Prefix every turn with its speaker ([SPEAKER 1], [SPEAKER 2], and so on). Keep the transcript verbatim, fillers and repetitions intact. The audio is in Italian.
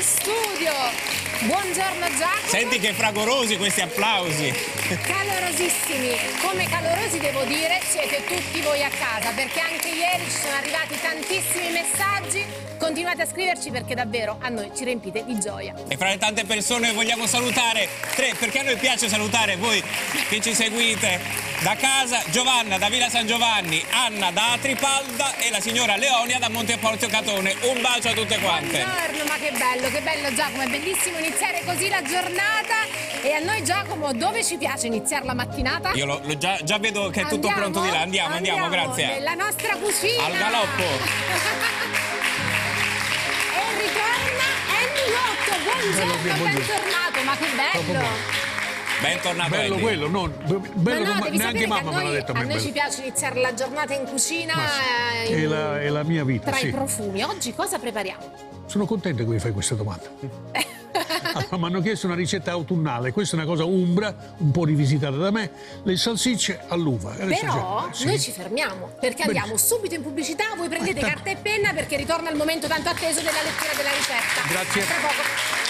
[SPEAKER 1] studio. Buongiorno Giacomo.
[SPEAKER 2] Senti che fragorosi questi applausi.
[SPEAKER 1] Calorosissimi, come calorosi devo dire siete tutti voi a casa, perché anche ieri ci sono arrivati tantissimi messaggi. Continuate a scriverci perché davvero a noi ci riempite di gioia.
[SPEAKER 2] E fra le tante persone vogliamo salutare tre, perché a noi piace salutare voi che ci seguite da casa: Giovanna da Villa San Giovanni, Anna da Tripalda e la signora Leonia da Monteporzio Catone. Un bacio a tutte quante.
[SPEAKER 1] Buongiorno, ma che bello, che bello Giacomo, è bellissimo iniziare così la giornata. E a noi Giacomo, dove ci piace iniziare la mattinata?
[SPEAKER 2] Io lo, lo già, già vedo che è tutto
[SPEAKER 1] Andiamo?
[SPEAKER 2] pronto di là. Andiamo, andiamo,
[SPEAKER 1] andiamo
[SPEAKER 2] grazie.
[SPEAKER 1] Nella nostra cucina.
[SPEAKER 2] Al galoppo.
[SPEAKER 1] E ritorna Andy Lotto, buongiorno,
[SPEAKER 3] Bello,
[SPEAKER 1] bentornato, ma che bello.
[SPEAKER 2] Bentornato
[SPEAKER 3] Bello
[SPEAKER 2] Andy.
[SPEAKER 3] quello, non bello,
[SPEAKER 1] No, no,
[SPEAKER 3] come-
[SPEAKER 1] devi
[SPEAKER 3] neanche
[SPEAKER 1] sapere
[SPEAKER 3] mamma
[SPEAKER 1] che a
[SPEAKER 3] me l'ha
[SPEAKER 1] noi,
[SPEAKER 3] detto a
[SPEAKER 1] a
[SPEAKER 3] me.
[SPEAKER 1] noi
[SPEAKER 3] bello.
[SPEAKER 1] ci piace iniziare la giornata in cucina.
[SPEAKER 3] Ma sì,
[SPEAKER 1] eh,
[SPEAKER 3] è la, è la mia vita,
[SPEAKER 1] tra
[SPEAKER 3] sì.
[SPEAKER 1] i profumi. Oggi cosa prepariamo?
[SPEAKER 3] Sono contento che mi fai questa domanda. Allora, mi hanno chiesto una ricetta autunnale, questa è una cosa umbra, un po' rivisitata da me, le salsicce all'uva. Adesso
[SPEAKER 1] Però
[SPEAKER 3] c'è- sì.
[SPEAKER 1] noi ci fermiamo, perché
[SPEAKER 3] Bene.
[SPEAKER 1] andiamo subito in pubblicità, voi prendete
[SPEAKER 3] Ah,
[SPEAKER 1] carta e penna perché ritorna il momento tanto atteso della lettura della ricetta.
[SPEAKER 3] Grazie.
[SPEAKER 1] A tra poco.